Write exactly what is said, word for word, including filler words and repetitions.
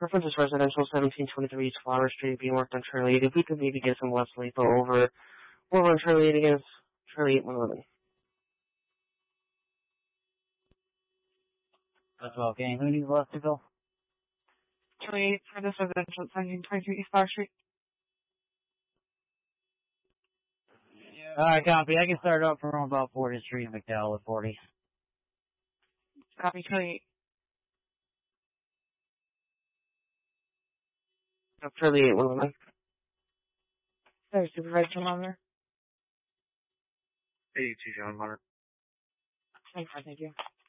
Reference is residential, seventeen twenty-three East Flower Street, being worked on Charlie eight. If we could maybe get some less lethal over, over on Charlie eight against Charlie eight one eleven. That's well, gang. Who needs left to go? Charlie eight for this residential, seventeen twenty-three East Flower Street. Alright, copy. I can start up from about fortieth Street in McDowell at forty. Copy, Charlie eight. Charlie eight one eleven. Sorry, Supervisor Hunter. eighty-two, John Hunter. Thank you.